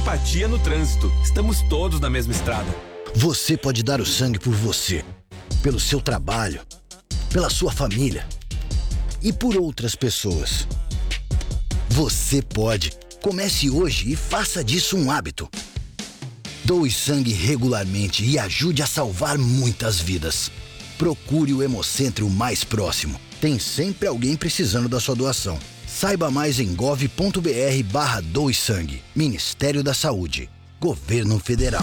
empatia no trânsito. Estamos todos na mesma estrada. Você pode dar o sangue por você, pelo seu trabalho, pela sua família e por outras pessoas. Você pode. Comece hoje e faça disso um hábito. Doe sangue regularmente e ajude a salvar muitas vidas. Procure o Hemocentro mais próximo. Tem sempre alguém precisando da sua doação. Saiba mais em gov.br/doe sangue. Ministério da Saúde. Governo Federal.